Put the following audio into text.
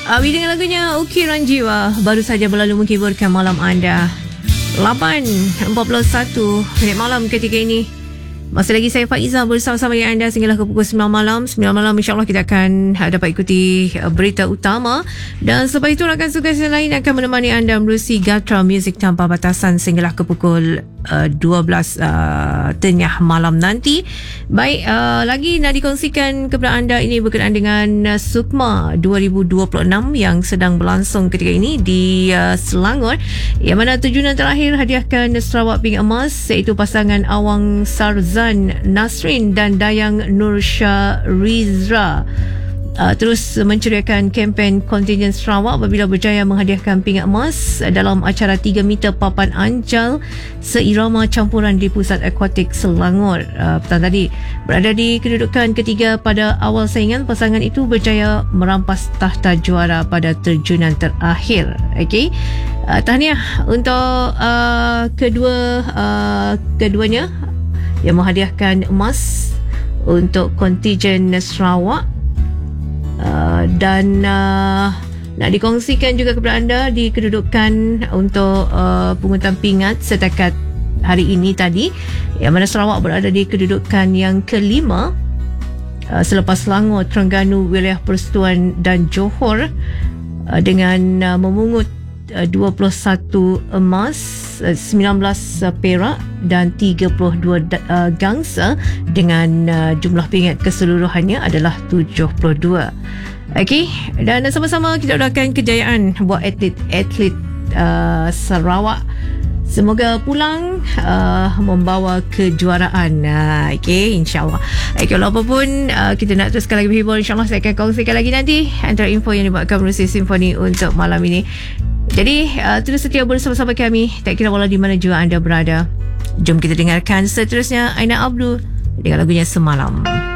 Dengan lagunya Ukiran Jiwa baru saja berlalu menghiburkan malam anda. 8.41 minit malam ketika ini. Masih lagi saya Faiza bersama-sama dengan anda sehinggalah ke pukul 9 malam. 9 malam insyaAllah kita akan dapat ikuti berita utama. Dan selepas itu rakan sukan lain akan menemani anda menerusi Gatra Music Tanpa Batasan sehinggalah ke pukul 12 tengah malam nanti. Baik, lagi nak dikongsikan kepada anda ini berkenaan dengan Sukma 2026 yang sedang berlangsung ketika ini di Selangor, yang mana tujuan terakhir hadiahkan Sarawak pingat emas iaitu pasangan Awang Sarzan Nasrin dan Dayang Nur Shah Rizra terus menceriakan kempen kontingen Sarawak apabila berjaya menghadiahkan pingat emas dalam acara 3 meter papan anjal seirama campuran di Pusat Akuatik Selangor petang tadi. Berada di kedudukan ketiga pada awal saingan, pasangan itu berjaya merampas tahta juara pada terjunan terakhir. Okey, tahniah untuk keduanya yang menghadiahkan emas untuk kontingen Sarawak. Dan nak dikongsikan juga kepada anda di kedudukan untuk pungutan pingat setakat hari ini tadi, yang mana Sarawak berada di kedudukan yang kelima selepas Selangor, Terengganu, Wilayah Persekutuan dan Johor dengan memungut 21 emas, 19 perak dan 32 gangsa dengan jumlah pingat keseluruhannya adalah 72. Okey, dan sama-sama kita doakan kejayaan buat atlet Sarawak. Semoga pulang membawa kejuaraan. Okey, insyaAllah. Okey, walaupun pun kita nak teruskan lagi berhibur, insyaAllah saya akan kongsikan lagi nanti antara info yang dibuatkan melalui Simfoni untuk malam ini. Jadi terus setia bersama-sama kami, tak kira walau di mana juga anda berada. Jom kita dengarkan seterusnya Aina Abdul dengan lagunya Semalam.